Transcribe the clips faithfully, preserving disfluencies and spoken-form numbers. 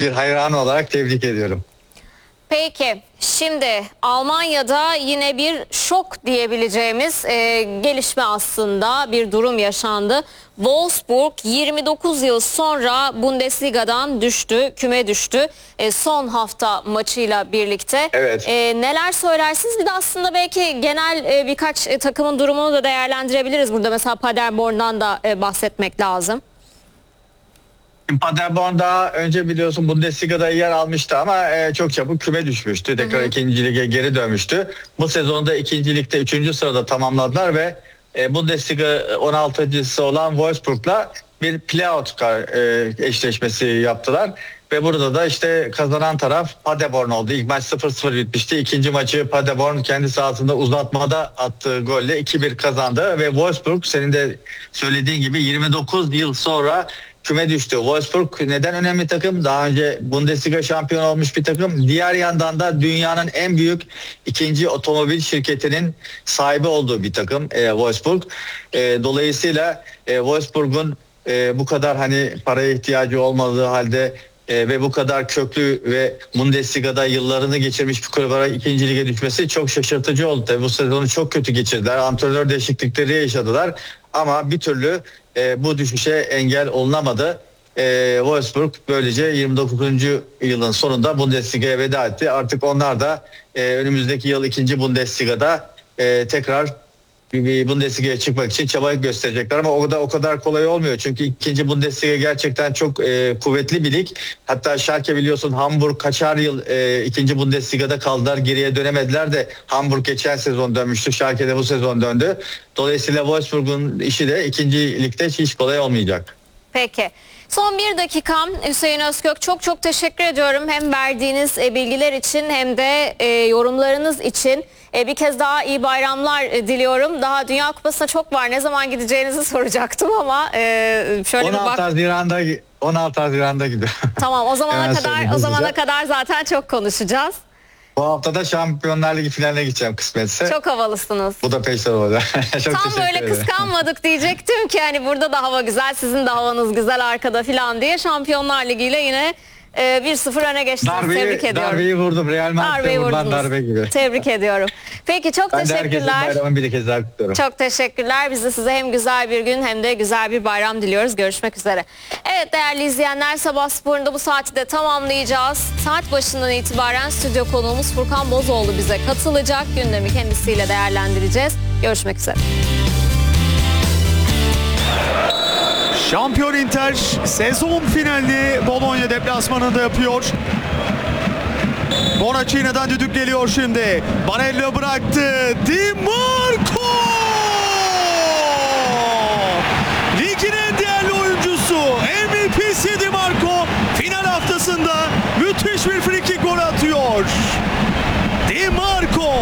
bir hayran olarak tebrik ediyorum. Peki, şimdi Almanya'da yine bir şok diyebileceğimiz e, gelişme aslında, bir durum yaşandı. Wolfsburg yirmi dokuz yıl sonra Bundesliga'dan düştü, küme düştü. E, son hafta maçıyla birlikte. Evet. E, neler söylersiniz? Bir de aslında belki genel e, birkaç e, takımın durumunu da değerlendirebiliriz. Burada mesela Paderborn'dan da e, bahsetmek lazım. Paderborn daha önce biliyorsun Bundesliga'da yer almıştı ama e, çok çabuk küme düşmüştü. Tekrar hı hı. ikinci lige geri dönmüştü. Bu sezonda ikinci ligde üçüncü sırada tamamladılar ve e, Bundesliga on altıncısı olan Wolfsburg'la bir playout e, eşleşmesi yaptılar. Ve burada da işte kazanan taraf Paderborn oldu. İlk maç sıfır sıfır bitmişti. İkinci maçı Paderborn kendi sahasında uzatmada attığı golle iki bir kazandı. Ve Wolfsburg senin de söylediğin gibi yirmi dokuz yıl sonra küme düştü. Wolfsburg neden önemli takım? Daha önce Bundesliga şampiyonu olmuş bir takım. Diğer yandan da dünyanın en büyük ikinci otomobil şirketinin sahibi olduğu bir takım e, Wolfsburg. E, dolayısıyla e, Wolfsburg'un e, bu kadar hani paraya ihtiyacı olmadığı halde e, ve bu kadar köklü ve Bundesliga'da yıllarını geçirmiş bir kulüp olarak ikinci lige düşmesi çok şaşırtıcı oldu. Tabii bu sezonu çok kötü geçirdiler. Antrenör değişiklikleri yaşadılar. Ama bir türlü e, bu düşüşe engel olunamadı. E, Wolfsburg böylece yirmi dokuzuncu yılın sonunda Bundesliga'ya veda etti. Artık onlar da e, önümüzdeki yıl ikinci Bundesliga'da e, tekrar bir Bundesliga'ya çıkmak için çaba gösterecekler ama o da o kadar kolay olmuyor. Çünkü ikinci Bundesliga gerçekten çok e, kuvvetli bir lig. Hatta Schalke biliyorsun Hamburg kaçar yıl e, ikinci Bundesliga'da kaldılar. Geriye dönemediler de Hamburg geçen sezon dönmüştü. Schalke de bu sezon döndü. Dolayısıyla Wolfsburg'un işi de ikinci ligde hiç kolay olmayacak. Peki. Son bir dakikam Hüseyin Özkök, çok çok teşekkür ediyorum hem verdiğiniz e, bilgiler için hem de e, yorumlarınız için. E, bir kez daha iyi bayramlar e, diliyorum. Daha Dünya Kupası'na çok var. Ne zaman gideceğinizi soracaktım ama e, şöyle bir bak. on altı Haziran'da on altı Haziran'da gidiyor. Tamam, o zamana kadar o zamana kadar zaten çok konuşacağız. Bu hafta da Şampiyonlar Ligi finaline gideceğim kısmetse. Çok havalısınız. Bu da peşler olacak. Tam böyle kıskanmadık diyecektim ki hani burada da hava güzel, sizin de havanız güzel arkada falan diye. Şampiyonlar Ligi ile yine e, bir sıfır öne geçtiniz. Darbeyi, Tebrik ediyorum. Darbeyi vurdum. Real Madrid'e vurulan darbe gibi. Tebrik ediyorum. Peki çok ben teşekkürler. Ben de herkesin bayramını bir kez daha kutluyorum. Çok teşekkürler. Biz de size hem güzel bir gün hem de güzel bir bayram diliyoruz. Görüşmek üzere. Evet değerli izleyenler, Sabah Sporu'nda bu saati de tamamlayacağız. Saat başından itibaren stüdyo konuğumuz Furkan Bozoğlu bize katılacak. Gündemi kendisiyle değerlendireceğiz. Görüşmek üzere. Şampiyon Inter sezon finalini Bologna deplasmanında yapıyor. Bonaccini'den düdük geliyor şimdi. Barella bıraktı. Di Marco! Ligin en değerli oyuncusu, M V P'si Di Marco final haftasında müthiş bir frikik gol atıyor. Di Marco!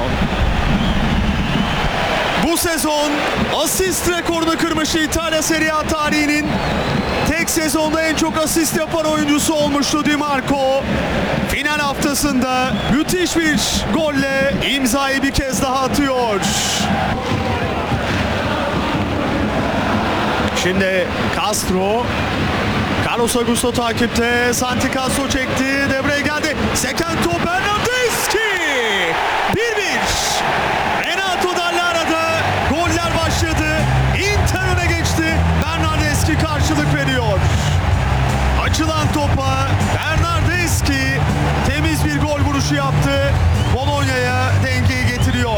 Bu sezon asist rekorunu kırmış, İtalya Serie A tarihinin tek sezonda en çok asist yapan oyuncusu olmuştu Di Marco. Final haftasında müthiş bir golle imzayı bir kez daha atıyor. Şimdi Castro, Carlos Augusto takipte, Santi Castro çekti, devreye geldi. Seken top Bernardeschi. bir bir. Renato Dallara'da goller başladı. Inter öne geçti. Bernardeschi karşılık veriyor. Açılan topa Bernardeschi temiz bir gol vuruşu yaptı. Bologna'ya dengeyi getiriyor.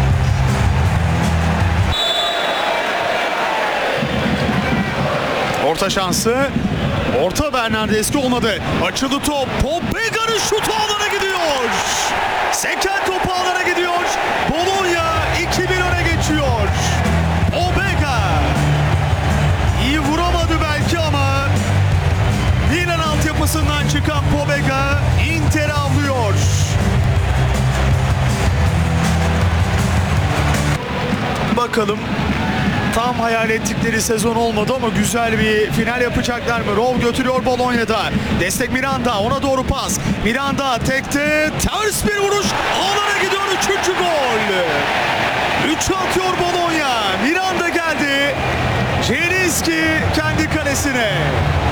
Orta şansı. Orta Bernardeschi olmadı. Açıldı top. Pobega'nın şutu alana gidiyor. Seken topu alana gidiyor. Bologna iki bir öne geçiyor. Pobega. İyi vuramadı belki ama Milan altyapısından çıkan Pobega Inter'i avlıyor. Bakalım. Tam hayal ettikleri sezon olmadı ama güzel bir final yapacaklar mı? Rov götürüyor Bologna'da. Destek Miranda, ona doğru pas. Miranda tekte, ters bir vuruş. Alana gidiyor, üçüncü gol. üçe atıyor Bologna. Miranda geldi. Zielinski kendi kalesine.